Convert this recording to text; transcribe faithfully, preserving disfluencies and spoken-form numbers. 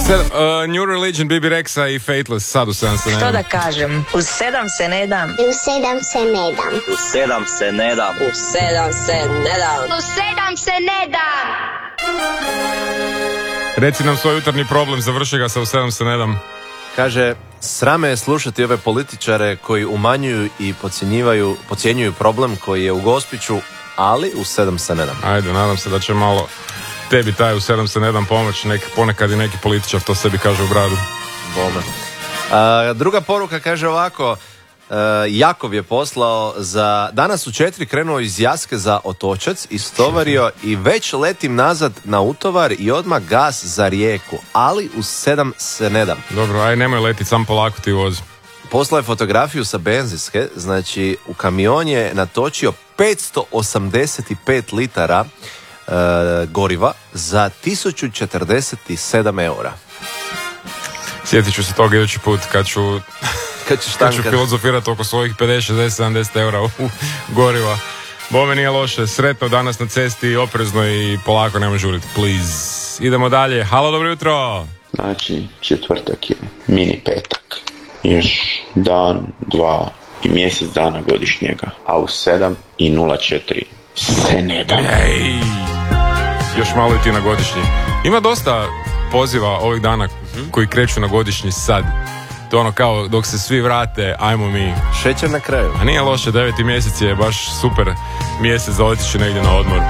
Sad, uh, New Religion, Bibi Rexa i Fateless, sad u sedam se ne Što dam. da kažem? U sedam se ne dam. U sedam se ne dam. U sedam se ne dam. U sedam se ne dam. U sedam se ne dam. Reci nam svoj jutarnji problem, završi ga sa u sedam se ne dam. Kaže, srame je slušati ove političare koji umanjuju i podcjenjuju, podcjenjuju problem koji je u Gospiću, ali u sedam se ne dam. Ajde, nadam se da će malo tebi taj u sedam se ne dam pomoć, nek, ponekad i neki političar to sebi kaže u bradu. Bome. A, druga poruka kaže ovako, a, Jakov je poslao za, danas u četiri krenuo iz Jaske za Otočac, istovario i već letim nazad na utovar i odmah gas za Rijeku, ali u sedam se ne dam. Dobro, aj nemoj letit, sam polako ti vozi. Poslao je fotografiju sa benzinske, znači u kamion je natočio petsto osamdeset pet litara e, goriva za tisuću četrdeset sedam eura. Sjetit ću se toga idući put kad ću, Kad ćeš kad ću tankat. filozofirati oko svojih pedeset, šezdeset, sedamdeset eura u goriva. Bome nije loše, sretno danas na cesti, oprezno i polako, nemoj žuriti, please. Idemo dalje, halo, dobro jutro. Znači, četvrtak je mini petak. Još dan, dva i mjesec dana godišnjega. A u sedam i nula četiri se ne da. Ej, još malo i ti na godišnji. Ima dosta poziva ovih dana koji kreću na godišnji sad. To ono kao dok se svi vrate, ajmo mi. Šećer na kraju. A nije loše, deveti mjesec je baš super mjesec za otići negdje na odmor.